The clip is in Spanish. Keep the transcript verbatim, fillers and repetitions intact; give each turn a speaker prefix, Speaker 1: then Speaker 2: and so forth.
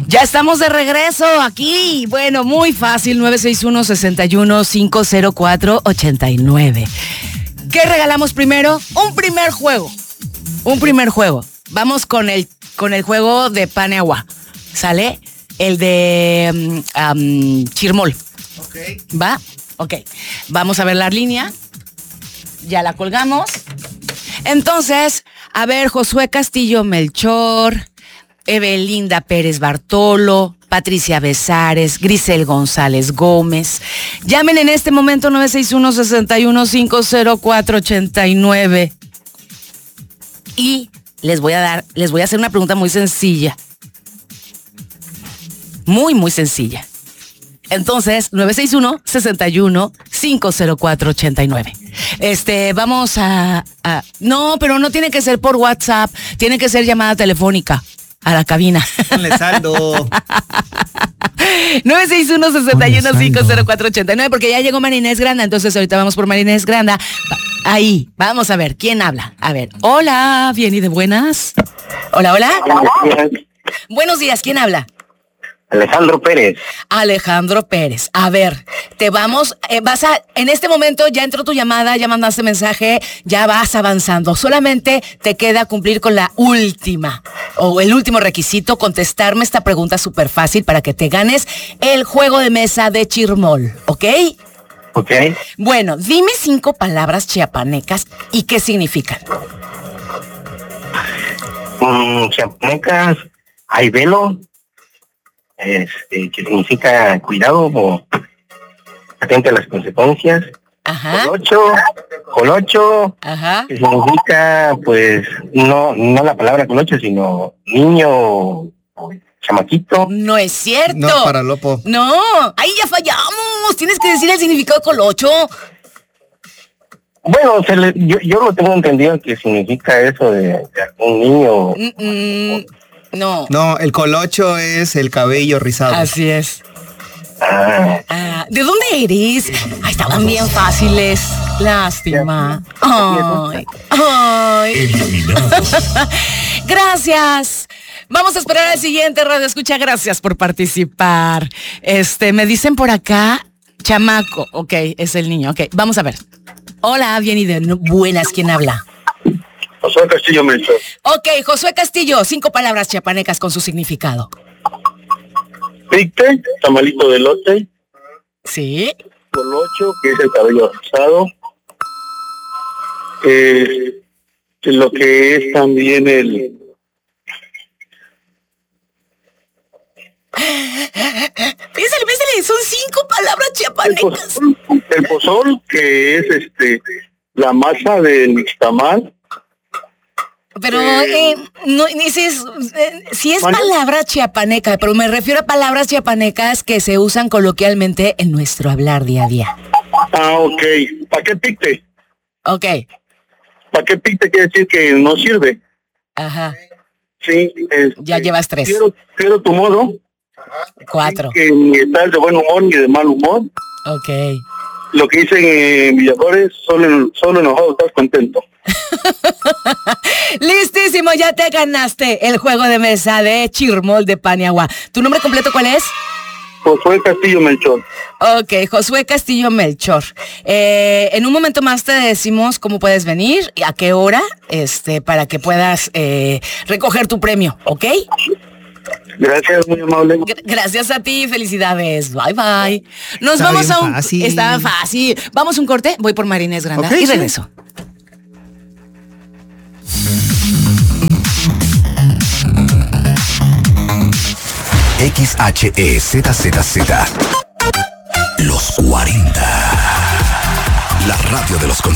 Speaker 1: Ya estamos de regreso aquí. Bueno, muy fácil, nueve seis uno, seis uno, cinco cero cuatro, ocho nueve. ¿Qué regalamos primero? Un primer juego. Un primer juego. Vamos con el, con el juego de Paniagua. ¿Sale? El de um, Chirmol.
Speaker 2: Ok.
Speaker 1: ¿Va? Ok. Vamos a ver la línea. Ya la colgamos. Entonces, a ver, Josué Castillo Melchor, Evelinda Pérez Bartolo, Patricia Besares, Grisel González Gómez. Llamen en este momento nueve seis uno, seis uno, cinco cero cuatro, ocho nueve. Y les voy a dar, les voy a hacer una pregunta muy sencilla. Muy, muy sencilla. Entonces, nueve seis uno, seis uno, cinco cero cuatro, ocho nueve. Este, vamos a, a... No, pero no tiene que ser por WhatsApp. Tiene que ser llamada telefónica a la cabina.
Speaker 2: Ponle saldo.
Speaker 1: nueve seis uno, seis uno, cinco cero cuatro, ocho nueve, porque ya llegó Marinés Granda. Entonces, ahorita vamos por Marinés Granda. Ahí, vamos a ver, ¿quién habla? A ver, hola, bien y de buenas. Hola, hola. Buenos días, ¿quién habla?
Speaker 3: Alejandro Pérez.
Speaker 1: Alejandro Pérez. A ver, te vamos, eh, vas a, en este momento ya entró tu llamada, ya mandaste mensaje, ya vas avanzando. Solamente te queda cumplir con la última, o el último requisito, contestarme esta pregunta súper fácil para que te ganes el juego de mesa de Chirmol, ¿ok?
Speaker 3: Ok.
Speaker 1: Bueno, dime cinco palabras chiapanecas y qué significan.
Speaker 3: Mm, chiapanecas, hay velo. Este, que significa cuidado o atente a las consecuencias.
Speaker 1: Ajá.
Speaker 3: Colocho, colocho,
Speaker 1: Ajá.
Speaker 3: que significa, pues, no, no la palabra colocho, sino niño, chamaquito.
Speaker 1: No es cierto.
Speaker 2: No, para Lopo.
Speaker 1: No, ahí ya fallamos. Tienes que decir el significado de colocho.
Speaker 3: Bueno, se le, yo, yo lo tengo entendido que significa eso de, de un niño.
Speaker 1: Mm-mm. No.
Speaker 2: No, el colocho es el cabello rizado.
Speaker 1: Así es.
Speaker 3: Ah,
Speaker 1: Ah, ¿de dónde eres? Ay, estaban bien fáciles. Lástima. Ay, ay. Gracias. Vamos a esperar al siguiente Radio Escucha. Gracias por participar. Este, me dicen por acá, chamaco. Ok, es el niño. Ok, vamos a ver. Hola, bien y de buenas. ¿Quién habla?
Speaker 3: Josué Castillo Melchor.
Speaker 1: Ok, Josué Castillo, cinco palabras chiapanecas con su significado.
Speaker 3: Picte, tamalito de elote.
Speaker 1: Sí.
Speaker 3: Colocho, que es el cabello rosado. Eh, lo que es también el...
Speaker 1: Písale, písale, son cinco palabras
Speaker 3: El
Speaker 1: chiapanecas.
Speaker 3: pozol, el pozol, que es este la masa del nixtamal.
Speaker 1: Pero eh, no dices, eh, sí es
Speaker 3: ¿Cuándo?
Speaker 1: palabra chiapaneca, pero me refiero a palabras chiapanecas que se usan coloquialmente en nuestro hablar día a día.
Speaker 3: Ah, ok. ¿Para qué picte?
Speaker 1: Ok,
Speaker 3: ¿Para qué picte quiere decir que no sirve?
Speaker 1: ajá,
Speaker 3: Sí. Este,
Speaker 1: ya llevas tres,
Speaker 3: Quiero, quiero tu modo.
Speaker 1: cuatro,
Speaker 3: Que ni estás de buen humor ni de mal humor.
Speaker 1: ok.
Speaker 3: Lo que dicen en Villaflores, solo, solo enojado estás contento.
Speaker 1: Listísimo, ya te ganaste el juego de mesa de Chirmol de Paniagua. ¿Tu nombre completo cuál es?
Speaker 3: Josué Castillo Melchor.
Speaker 1: Ok, Josué Castillo Melchor. Eh, en un momento más te decimos cómo puedes venir y a qué hora, este, para que puedas eh, recoger tu premio, ¿ok?
Speaker 3: Gracias, muy amable.
Speaker 1: Gr- Gracias a ti, felicidades. Bye bye. Nos
Speaker 2: Está
Speaker 1: vamos
Speaker 2: bien
Speaker 1: a un.
Speaker 2: fácil.
Speaker 1: Está fácil. Vamos a un corte. Voy por Marinés Granda
Speaker 2: Ok,
Speaker 1: y
Speaker 2: sí.
Speaker 1: regreso.
Speaker 4: X H E Z Z Z. Los cuarenta. La radio de los consentidos.